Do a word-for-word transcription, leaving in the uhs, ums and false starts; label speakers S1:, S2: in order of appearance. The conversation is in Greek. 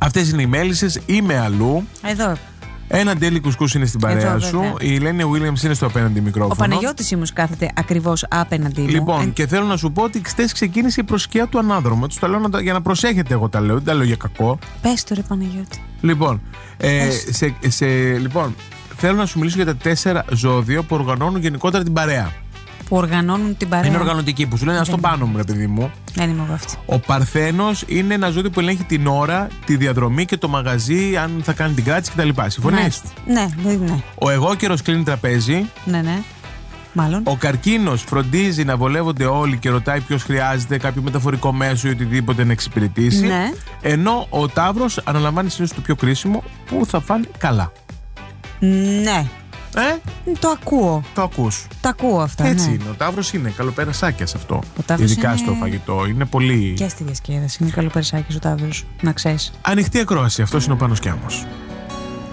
S1: Αυτές είναι οι μέλισσες. Είμαι αλλού.
S2: Εδώ.
S1: Ένα ντέλι κουσκούς είναι στην παρέα
S2: Εδώ,
S1: σου.
S2: βέβαια.
S1: Η Ελένη Williams είναι στο απέναντι μικρόφωνο.
S2: Ο Παναγιώτης όμως κάθεται ακριβώς απέναντί μου.
S1: Λοιπόν,
S2: Εν...
S1: και θέλω να σου πω ότι χτες ξεκίνησε η προσκιά του ανάδρομου. Έτσι, τα λέω να τα- για να προσέχετε, εγώ τα λέω. Δεν τα λέω για κακό.
S2: Πες το ρε Παναγιώτη.
S1: Λοιπόν, ε, σε, σε, λοιπόν, θέλω να σου μιλήσω για τα τέσσερα ζώδια που οργανώνουν γενικότερα την παρέα.
S2: Που οργανώνουν την παρέα.
S1: Είναι οργανωτικοί που σου λένε: ας το πάνω μου, ρε παιδί μου.
S2: Δεν είμαι εγώ αυτή.
S1: Ο Παρθένος είναι ένα ζώδιο που ελέγχει την ώρα, τη διαδρομή και το μαγαζί, αν θα κάνει την κράτηση κτλ. Συμφωνείς?
S2: Ναι, ναι, ναι.
S1: Ο εγώκερος κλείνει τραπέζι.
S2: Ναι, ναι. Μάλλον.
S1: Ο Καρκίνος φροντίζει να βολεύονται όλοι και ρωτάει ποιος χρειάζεται κάποιο μεταφορικό μέσο ή οτιδήποτε να εξυπηρετήσει.
S2: Ναι.
S1: Ενώ ο Ταύρος αναλαμβάνει συνήθως το πιο κρίσιμο, που θα φάνε καλά.
S2: Ναι.
S1: Ε,
S2: Το ακούω.
S1: το ακούς.
S2: Τα ακούω αυτά.
S1: Έτσι
S2: ναι.
S1: είναι. Ο Ταύρος είναι καλοπερασάκια σε αυτό.
S2: Ο Ταύρος
S1: Ειδικά
S2: είναι-
S1: στο φαγητό. Είναι πολύ.
S2: Και στη διασκέδαση. Είναι καλοπερσάκι ο Ταύρος. Να ξέρεις.
S1: Ανοιχτή ακρόαση. Αυτός είναι ο Πάνος Κιάμος.